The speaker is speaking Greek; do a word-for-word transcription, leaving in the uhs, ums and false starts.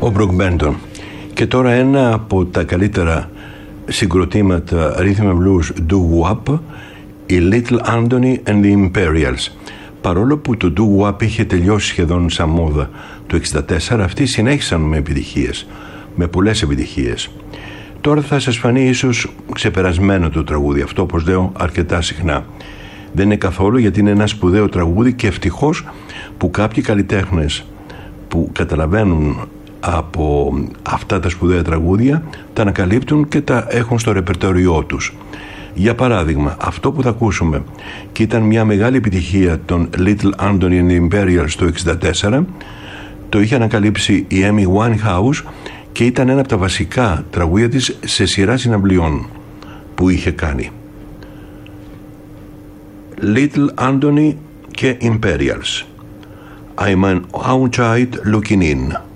ο Brook Benton. Και τώρα ένα από τα καλύτερα συγκροτήματα rhythm and blues doo-wop, η Little Anthony and the Imperials. Παρόλο που το doo-wop είχε τελειώσει σχεδόν σαν μόδα το εξήντα τέσσερα, αυτοί συνέχισαν με επιτυχίες, με πολλές επιτυχίες. Τώρα θα σας φανεί ίσως ξεπερασμένο το τραγούδι αυτό, όπως λέω αρκετά συχνά. Δεν είναι καθόλου, γιατί είναι ένα σπουδαίο τραγούδι και ευτυχώς που κάποιοι καλλιτέχνες που καταλαβαίνουν από αυτά τα σπουδαία τραγούδια τα ανακαλύπτουν και τα έχουν στο ρεπερτόριό τους. Για παράδειγμα, αυτό που θα ακούσουμε και ήταν μια μεγάλη επιτυχία των Little Anthony and the Imperials το εξήντα τέσσερα, το είχε ανακαλύψει η Amy Winehouse και ήταν ένα από τα βασικά τραγούδια της σε σειρά συναυλιών που είχε κάνει. Little Anthony και Imperials. I'm an outside looking in.